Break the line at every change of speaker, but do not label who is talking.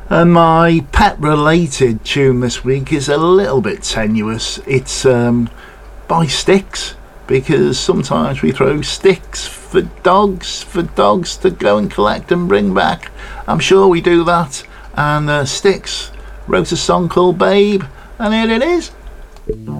And my pet-related tune this week is a little bit tenuous. It's by Styx, because sometimes we throw sticks for dogs to go and collect and bring back. I'm sure we do that. And Styx wrote a song called Babe, and here it is.